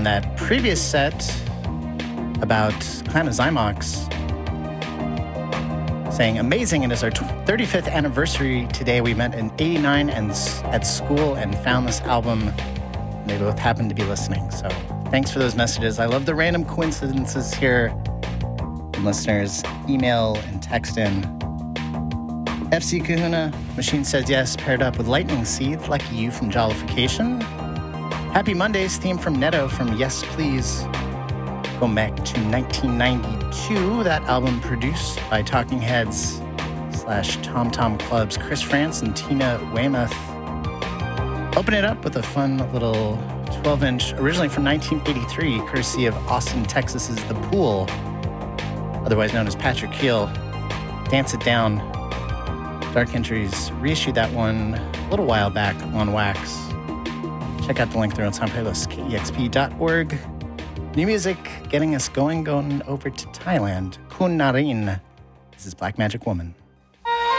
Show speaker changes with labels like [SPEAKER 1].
[SPEAKER 1] from that previous set about Clan of Zymox, saying, amazing, it is our 35th anniversary today. We met in 89 and at school and found this album. And they both happened to be listening. So thanks for those messages. I love the random coincidences here. And listeners, email and text in. FC Kahuna, Machine says yes, paired up with Lightning Seed, Lucky You from Jollification. Happy Mondays theme from Netto from Yes Please. Going back to 1992, that album produced by Talking Heads / Tom Tom Club's Chris France and Tina Weymouth. Open it up with a fun little 12-inch, originally from 1983, courtesy of Austin, Texas's The Pool, otherwise known as Patrick Keel. Dance It Down. Dark Entries reissued that one a little while back on Wax. Check out the link there on Sound Playlist, kexp.org. New music getting us going over to Thailand. Kun Narin. This is Black Magic Woman.